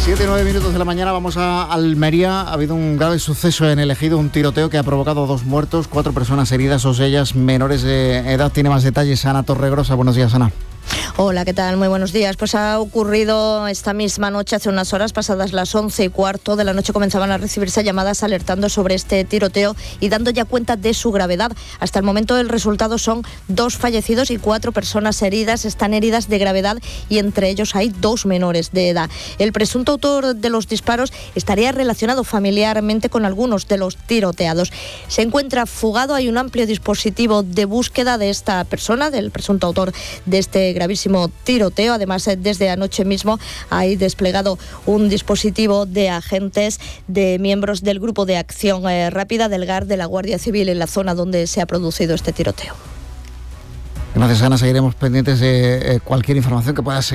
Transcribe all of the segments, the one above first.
7:09 de la mañana, vamos a Almería. Ha habido un grave suceso en el Ejido, un tiroteo que ha provocado 2 muertos, 4 personas heridas, 2 de ellas menores de edad. Tiene más detalles Ana Torregrosa. Buenos días, Ana. Hola, ¿qué tal? Muy buenos días. Pues ha ocurrido esta misma noche, hace unas horas, pasadas las 11:15 de la noche, comenzaban a recibirse llamadas alertando sobre este tiroteo y dando ya cuenta de su gravedad. Hasta el momento el resultado son 2 fallecidos y 4 personas heridas. Están heridas de gravedad y entre ellos hay 2 menores de edad. El presunto autor de los disparos estaría relacionado familiarmente con algunos de los tiroteados. Se encuentra fugado. Hay un amplio dispositivo de búsqueda de esta persona, del presunto autor de este gravísimo tiroteo. Además, desde anoche mismo hay desplegado un dispositivo de agentes, de miembros del Grupo de Acción Rápida del GAR de la Guardia Civil en la zona donde se ha producido este tiroteo. Gracias, Ana. Seguiremos pendientes de cualquier información que podamos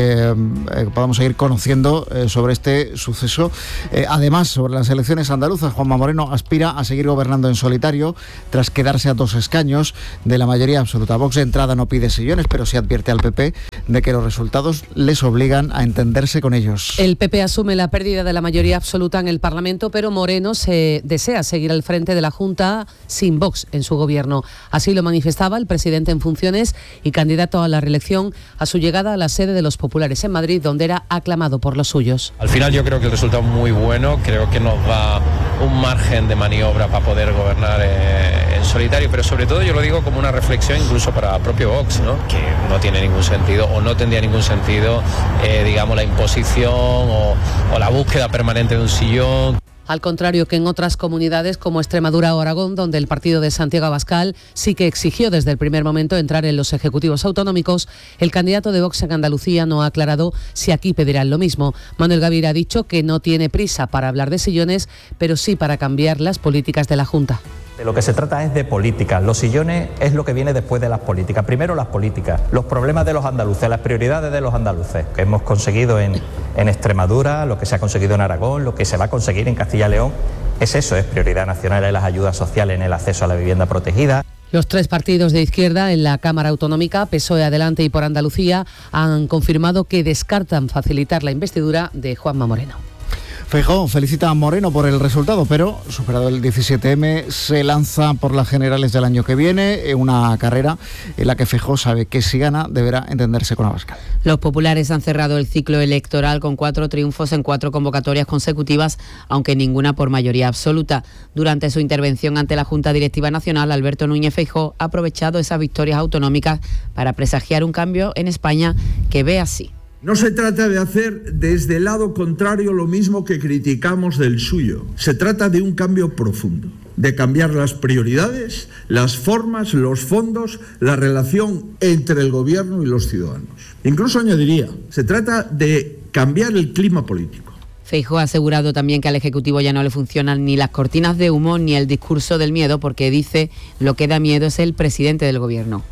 seguir conociendo sobre este suceso. Además, sobre las elecciones andaluzas, Juanma Moreno aspira a seguir gobernando en solitario tras quedarse a 2 escaños de la mayoría absoluta. Vox de entrada no pide sillones, pero sí advierte al PP de que los resultados les obligan a entenderse con ellos. El PP asume la pérdida de la mayoría absoluta en el Parlamento, pero Moreno desea seguir al frente de la Junta sin Vox en su gobierno. Así lo manifestaba el presidente en funciones y candidato a la reelección a su llegada a la sede de los populares en Madrid, donde era aclamado por los suyos. Al final yo creo que el resultado es muy bueno, creo que nos da un margen de maniobra para poder gobernar en solitario, pero sobre todo yo lo digo como una reflexión incluso para el propio Vox, ¿no? Que no tiene ningún sentido o no tendría ningún sentido, digamos, la imposición o la búsqueda permanente de un sillón. Al contrario que en otras comunidades como Extremadura o Aragón, donde el partido de Santiago Abascal sí que exigió desde el primer momento entrar en los ejecutivos autonómicos, el candidato de Vox en Andalucía no ha aclarado si aquí pedirán lo mismo. Manuel Gavira ha dicho que no tiene prisa para hablar de sillones, pero sí para cambiar las políticas de la Junta. De lo que se trata es de política. Los sillones es lo que viene después de las políticas. Primero las políticas, los problemas de los andaluces, las prioridades de los andaluces, que hemos conseguido en Extremadura, lo que se ha conseguido en Aragón, lo que se va a conseguir en Castilla y León. Es eso, es prioridad nacional en las ayudas sociales, en el acceso a la vivienda protegida. Los 3 partidos de izquierda en la Cámara Autonómica, PSOE, Adelante y Por Andalucía, han confirmado que descartan facilitar la investidura de Juanma Moreno. Feijóo felicita a Moreno por el resultado, pero superado el 17M se lanza por las generales del año que viene, una carrera en la que Feijóo sabe que si gana deberá entenderse con Abascal. Los populares han cerrado el ciclo electoral con 4 triunfos en 4 convocatorias consecutivas, aunque ninguna por mayoría absoluta. Durante su intervención ante la Junta Directiva Nacional, Alberto Núñez Feijóo ha aprovechado esas victorias autonómicas para presagiar un cambio en España que ve así. No se trata de hacer desde el lado contrario lo mismo que criticamos del suyo. Se trata de un cambio profundo, de cambiar las prioridades, las formas, los fondos, la relación entre el gobierno y los ciudadanos. Incluso añadiría, se trata de cambiar el clima político. Feijóo ha asegurado también que al Ejecutivo ya no le funcionan ni las cortinas de humo ni el discurso del miedo, porque dice lo que da miedo es el presidente del gobierno.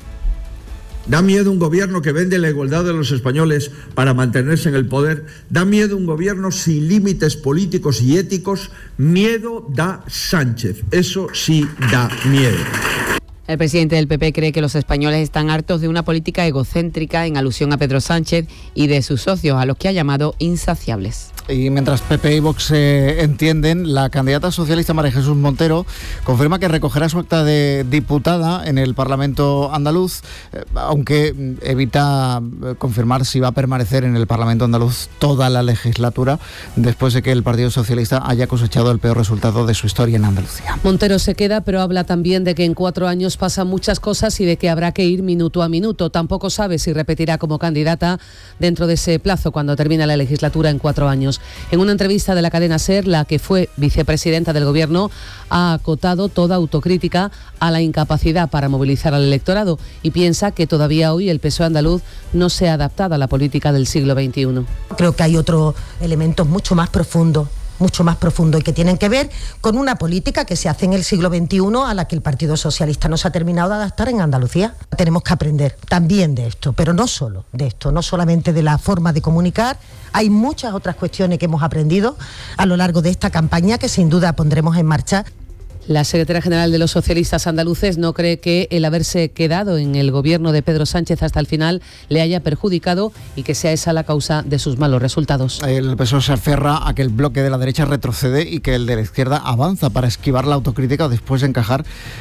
Da miedo un gobierno que vende la igualdad de los españoles para mantenerse en el poder. Da miedo un gobierno sin límites políticos y éticos. Miedo da Sánchez. Eso sí da miedo. El presidente del PP cree que los españoles están hartos de una política egocéntrica en alusión a Pedro Sánchez y de sus socios, a los que ha llamado insaciables. Y mientras PP y Vox se entienden, la candidata socialista María Jesús Montero confirma que recogerá su acta de diputada en el Parlamento andaluz, aunque evita confirmar si va a permanecer en el Parlamento andaluz toda la legislatura, después de que el Partido Socialista haya cosechado el peor resultado de su historia en Andalucía. Montero se queda, pero habla también de que en 4 años pasan muchas cosas y de que habrá que ir minuto a minuto. Tampoco sabe si repetirá como candidata dentro de ese plazo cuando termine la legislatura en 4 años. En una entrevista de la cadena SER, la que fue vicepresidenta del Gobierno ha acotado toda autocrítica a la incapacidad para movilizar al electorado y piensa que todavía hoy el PSOE andaluz no se ha adaptado a la política del siglo XXI. Creo que hay otros elementos mucho más profundos y que tienen que ver con una política que se hace en el siglo XXI a la que el Partido Socialista no se ha terminado de adaptar en Andalucía. Tenemos que aprender también de esto, pero no solo de esto, no solamente de la forma de comunicar. Hay muchas otras cuestiones que hemos aprendido a lo largo de esta campaña que sin duda pondremos en marcha. La secretaria general de los socialistas andaluces no cree que el haberse quedado en el gobierno de Pedro Sánchez hasta el final le haya perjudicado y que sea esa la causa de sus malos resultados. El PSOE se aferra a que el bloque de la derecha retrocede y que el de la izquierda avanza para esquivar la autocrítica o después de encajar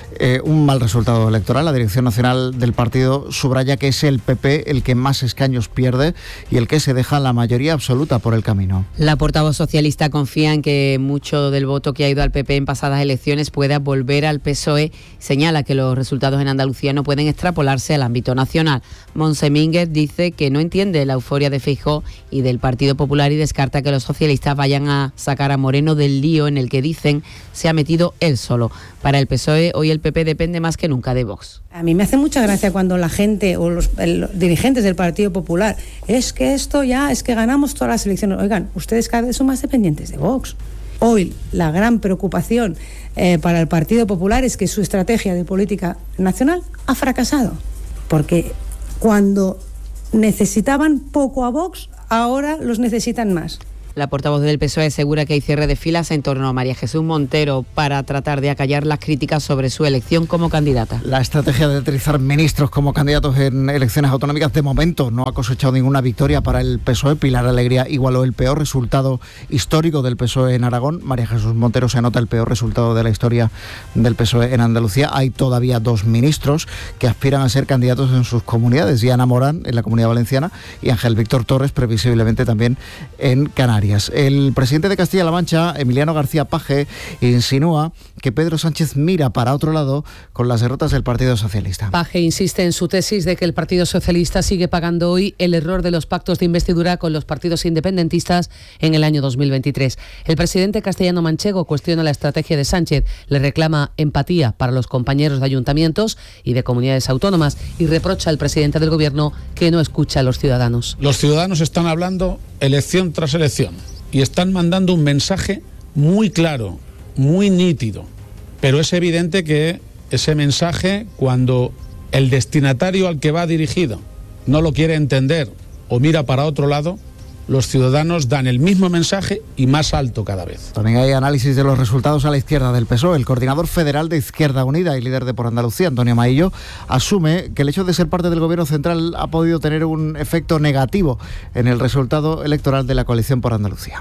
un mal resultado electoral. La dirección nacional del partido subraya que es el PP el que más escaños pierde y el que se deja la mayoría absoluta por el camino. La portavoz socialista confía en que mucho del voto que ha ido al PP en pasadas elecciones pueda volver al PSOE. Señala que los resultados en Andalucía no pueden extrapolarse al ámbito nacional. Montse Mínguez dice que no entiende la euforia de Feijóo y del Partido Popular y descarta que los socialistas vayan a sacar a Moreno del lío en el que dicen se ha metido él solo. Para el PSOE, hoy el PP depende más que nunca de Vox. A mí me hace mucha gracia cuando la gente o los dirigentes del Partido Popular, es que esto ya, es que ganamos todas las elecciones. Oigan, ustedes cada vez son más dependientes de Vox. Hoy la gran preocupación para el Partido Popular es que su estrategia de política nacional ha fracasado, porque cuando necesitaban poco a Vox, ahora los necesitan más. La portavoz del PSOE asegura que hay cierre de filas en torno a María Jesús Montero para tratar de acallar las críticas sobre su elección como candidata. La estrategia de utilizar ministros como candidatos en elecciones autonómicas de momento no ha cosechado ninguna victoria para el PSOE. Pilar Alegría igualó el peor resultado histórico del PSOE en Aragón. María Jesús Montero se anota el peor resultado de la historia del PSOE en Andalucía. Hay todavía 2 ministros que aspiran a ser candidatos en sus comunidades. Diana Morán en la Comunidad Valenciana y Ángel Víctor Torres previsiblemente también en Canarias. El presidente de Castilla-La Mancha, Emiliano García Paje, insinúa que Pedro Sánchez mira para otro lado con las derrotas del Partido Socialista. Paje insiste en su tesis de que el Partido Socialista sigue pagando hoy el error de los pactos de investidura con los partidos independentistas en el año 2023. El presidente castellano-manchego cuestiona la estrategia de Sánchez, le reclama empatía para los compañeros de ayuntamientos y de comunidades autónomas y reprocha al presidente del Gobierno que no escucha a los ciudadanos. Los ciudadanos están hablando elección tras elección y están mandando un mensaje muy claro, muy nítido, pero es evidente que ese mensaje, cuando el destinatario al que va dirigido no lo quiere entender o mira para otro lado, los ciudadanos dan el mismo mensaje y más alto cada vez. También hay análisis de los resultados a la izquierda del PSOE. El coordinador federal de Izquierda Unida y líder de Por Andalucía, Antonio Maillo, asume que el hecho de ser parte del gobierno central ha podido tener un efecto negativo en el resultado electoral de la coalición Por Andalucía.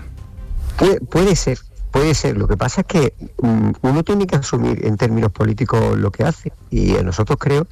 Puede ser. Lo que pasa es que uno tiene que asumir en términos políticos lo que hace. Y nosotros creo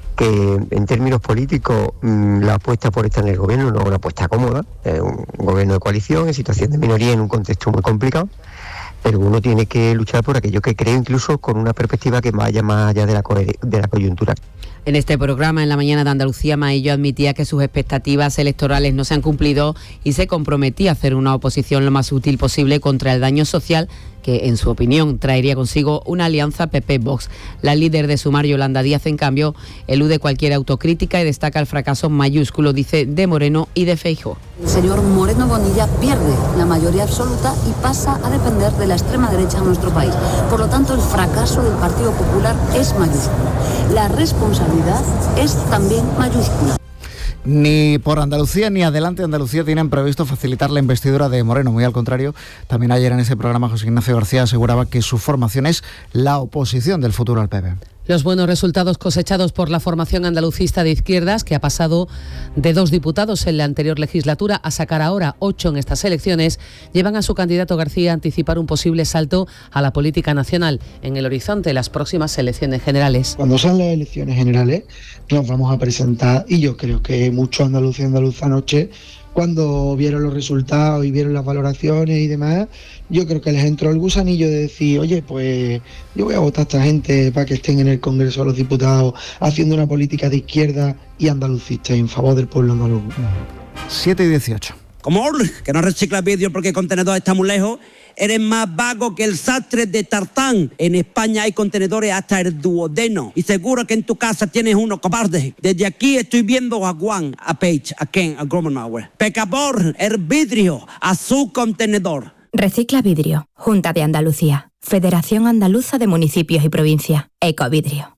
que en términos políticos la apuesta por estar en el gobierno no es una apuesta cómoda, es un gobierno de coalición en situación de minoría en un contexto muy complicado, pero uno tiene que luchar por aquello que cree, incluso con una perspectiva que vaya más allá de la coyuntura. En este programa, en la mañana de Andalucía, Maillo admitía que sus expectativas electorales no se han cumplido y se comprometía a hacer una oposición lo más útil posible contra el daño social que, en su opinión, traería consigo una alianza PP-Vox. La líder de Sumar, Yolanda Díaz, en cambio, elude cualquier autocrítica y destaca el fracaso mayúsculo, dice, de Moreno y de Feijóo. El señor Moreno Bonilla pierde la mayoría absoluta y pasa a depender de la extrema derecha en nuestro país. Por lo tanto, el fracaso del Partido Popular es mayúsculo. La responsabilidad es también mayúscula. Ni Por Andalucía ni Adelante Andalucía tienen previsto facilitar la investidura de Moreno. Muy al contrario, también ayer en ese programa José Ignacio García aseguraba que su formación es la oposición del futuro al PP. Los buenos resultados cosechados por la formación andalucista de izquierdas, que ha pasado de 2 diputados en la anterior legislatura a sacar ahora 8 en estas elecciones, llevan a su candidato García a anticipar un posible salto a la política nacional en el horizonte de las próximas elecciones generales. Cuando sean las elecciones generales nos vamos a presentar, y yo creo que muchos andaluces y andaluzas anoche, cuando vieron los resultados y vieron las valoraciones y demás, yo creo que les entró el gusanillo de decir, oye, pues yo voy a votar a esta gente para que estén en el Congreso de los Diputados haciendo una política de izquierda y andalucista en favor del pueblo andaluz. 7:18. Como que no reciclas vídeo porque el contenedor está muy lejos, eres más vago que el sastre de Tartán. En España hay contenedores hasta el duodeno y seguro que en tu casa tienes uno, cobarde. Desde aquí estoy viendo a Juan, a Paige, a Ken, a Gromenauer. Pecador, el vidrio a su contenedor. Recicla vidrio. Junta de Andalucía. Federación Andaluza de Municipios y Provincia. Ecovidrio.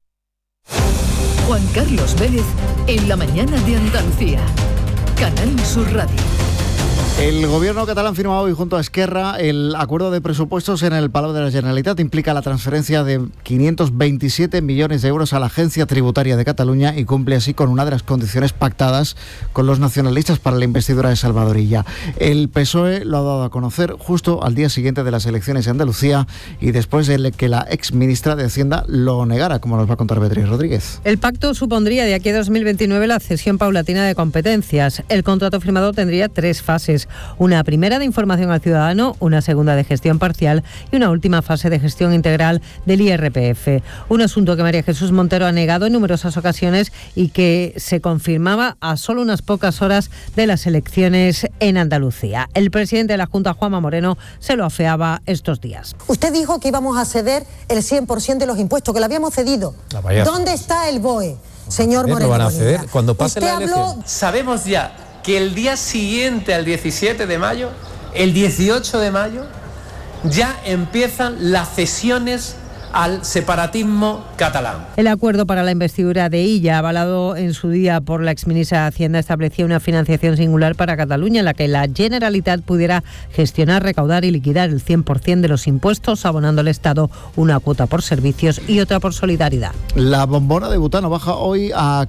Juan Carlos Vélez en la mañana de Andalucía. Canal Sur Radio. El gobierno catalán firma hoy junto a Esquerra el acuerdo de presupuestos en el Palau de la Generalitat. Implica la transferencia de 527 millones de euros a la Agencia Tributaria de Cataluña y cumple así con una de las condiciones pactadas con los nacionalistas para la investidura de Salvador Illa. El PSOE lo ha dado a conocer justo al día siguiente de las elecciones en Andalucía y después de que la exministra de Hacienda lo negara, como nos va a contar Beatriz Rodríguez. El pacto supondría de aquí a 2029 la cesión paulatina de competencias. El contrato firmado tendría 3 fases. Una primera de información al ciudadano, una segunda de gestión parcial y una última fase de gestión integral del IRPF. Un asunto que María Jesús Montero ha negado en numerosas ocasiones y que se confirmaba a solo unas pocas horas de las elecciones en Andalucía. El presidente de la Junta, Juanma Moreno, se lo afeaba estos días. Usted dijo que íbamos a ceder el 100% de los impuestos, que lo habíamos cedido. ¿Dónde está el BOE, señor Moreno? ¿Lo van a ceder cuando pase la elección? Sabemos ya que el día siguiente al 17 de mayo, el 18 de mayo, ya empiezan las cesiones al separatismo catalán. El acuerdo para la investidura de Illa, avalado en su día por la exministra de Hacienda, establecía una financiación singular para Cataluña en la que la Generalitat pudiera gestionar, recaudar y liquidar el 100% de los impuestos, abonando al Estado una cuota por servicios y otra por solidaridad. La bombona de butano baja hoy a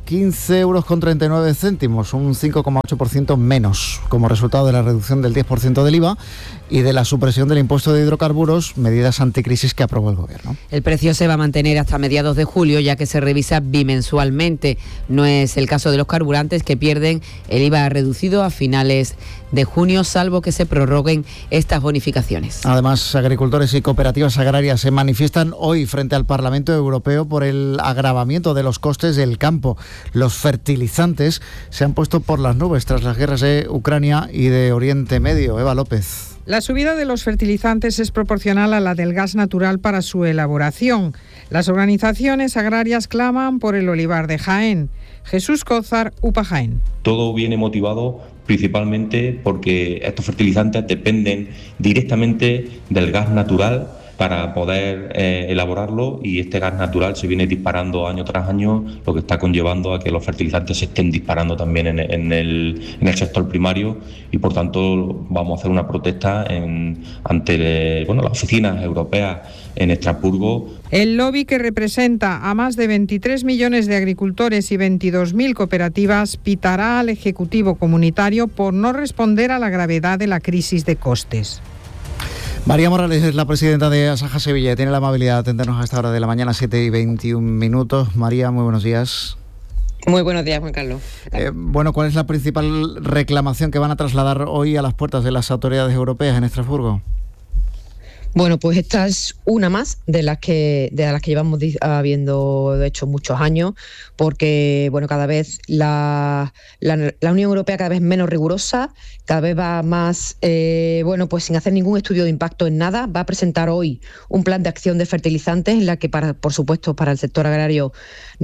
15,39 €, un 5,8% menos, como resultado de la reducción del 10% del IVA y de la supresión del impuesto de hidrocarburos, medidas anticrisis que aprobó el Gobierno. El precio se va a mantener hasta mediados de julio, ya que se revisa bimensualmente. No es el caso de los carburantes, que pierden el IVA reducido a finales de junio, salvo que se prorroguen estas bonificaciones. Además, agricultores y cooperativas agrarias se manifiestan hoy frente al Parlamento Europeo por el agravamiento de los costes del campo. Los fertilizantes se han puesto por las nubes tras las guerras de Ucrania y de Oriente Medio. Eva López. La subida de los fertilizantes es proporcional a la del gas natural para su elaboración. Las organizaciones agrarias claman por el olivar de Jaén. Jesús Cózar, UPA Jaén. Todo viene motivado principalmente porque estos fertilizantes dependen directamente del gas natural para poder elaborarlo, y este gas natural se viene disparando año tras año, lo que está conllevando a que los fertilizantes se estén disparando también en el sector primario, y por tanto vamos a hacer una protesta ante las oficinas europeas en Estrasburgo. El lobby, que representa a más de 23 millones de agricultores y 22.000 cooperativas, pitará al Ejecutivo comunitario por no responder a la gravedad de la crisis de costes. María Morales es la presidenta de Asaja Sevilla. Tiene la amabilidad de atendernos a esta hora de la mañana, 7:21. María, muy buenos días. Muy buenos días, Juan Carlos. ¿Cuál es la principal reclamación que van a trasladar hoy a las puertas de las autoridades europeas en Estrasburgo? Bueno, pues esta es una más de las que llevamos habiendo hecho muchos años, porque cada vez la Unión Europea cada vez menos rigurosa, cada vez va más, sin hacer ningún estudio de impacto en nada. Va a presentar hoy un plan de acción de fertilizantes en la que, por supuesto, para el sector agrario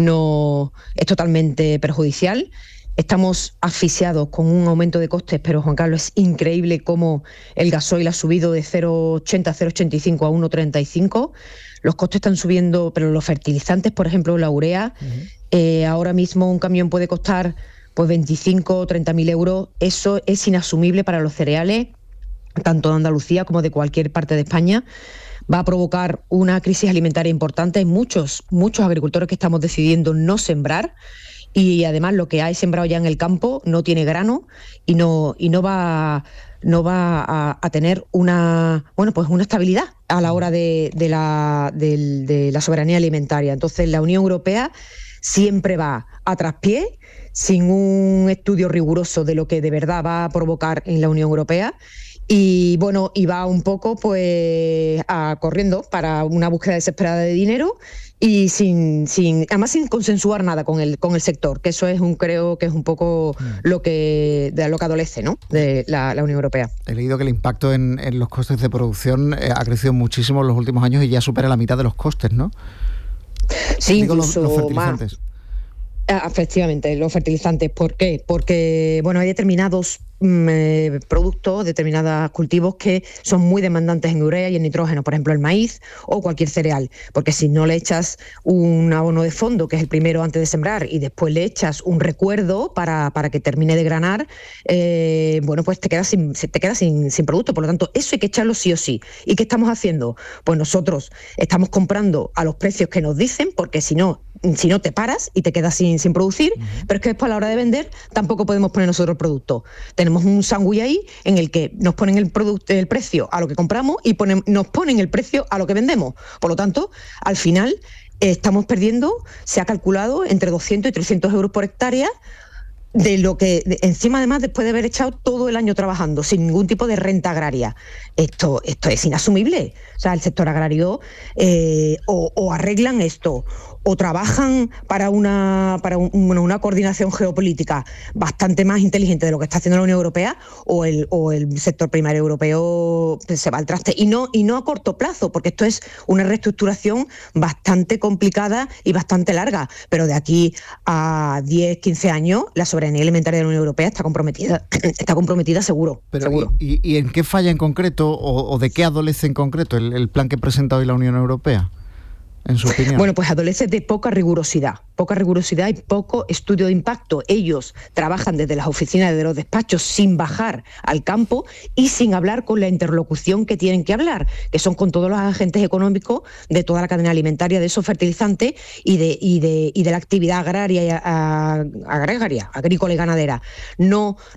no es totalmente perjudicial. Estamos asfixiados con un aumento de costes, pero, Juan Carlos, es increíble cómo el gasoil ha subido de 0,80 a 0,85 a 1,35. Los costes están subiendo, pero los fertilizantes, por ejemplo, la urea, ahora mismo un camión puede costar 25 o 30.000 euros. Eso es inasumible para los cereales, tanto de Andalucía como de cualquier parte de España. Va a provocar una crisis alimentaria importante. Hay muchos agricultores que estamos decidiendo no sembrar. Y además lo que hay sembrado ya en el campo no tiene grano y no va a tener una estabilidad a la hora de la soberanía alimentaria. Entonces la Unión Europea siempre va a traspié, sin un estudio riguroso de lo que de verdad va a provocar en la Unión Europea. Y va un poco corriendo para una búsqueda desesperada de dinero y sin consensuar nada con el sector, que eso creo que es un poco lo que adolece, ¿no?, de la Unión Europea. He leído que el impacto en los costes de producción ha crecido muchísimo en los últimos años y ya supera la mitad de los costes, ¿no? Sí, incluso los fertilizantes. Efectivamente, los fertilizantes. ¿Por qué? Porque hay determinados productos, determinados cultivos que son muy demandantes en urea y en nitrógeno, por ejemplo el maíz o cualquier cereal, porque si no le echas un abono de fondo, que es el primero antes de sembrar, y después le echas un recuerdo para que termine de granar, pues te quedas sin producto. Por lo tanto, eso hay que echarlo sí o sí. ¿Y qué estamos haciendo? Pues nosotros estamos comprando a los precios que nos dicen, porque si no te paras y te quedas sin producir, pero es que después a la hora de vender tampoco podemos poner nosotros el producto. Tenemos un sándwich ahí en el que nos ponen el precio a lo que compramos y nos ponen el precio a lo que vendemos. Por lo tanto, al final estamos perdiendo, se ha calculado, entre 200 y 300 euros por hectárea, de lo que encima, además, después de haber echado todo el año trabajando sin ningún tipo de renta agraria. Esto es inasumible. O sea, el sector agrario o arreglan esto, o trabajan para una coordinación geopolítica bastante más inteligente de lo que está haciendo la Unión Europea, o el sector primario europeo se va al traste. Y no a corto plazo, porque esto es una reestructuración bastante complicada y bastante larga. Pero de aquí a 10, 15 años, la soberanía alimentaria de la Unión Europea está comprometida seguro. Pero, seguro. ¿Y en qué falla en concreto o de qué adolece en concreto el plan que presenta hoy la Unión Europea, en su opinión? Bueno, pues adolece de poca rigurosidad y poco estudio de impacto. Ellos trabajan desde las oficinas de los despachos sin bajar al campo y sin hablar con la interlocución que tienen que hablar, que son con todos los agentes económicos de toda la cadena alimentaria, de esos fertilizantes y de la actividad agrícola y ganadera. No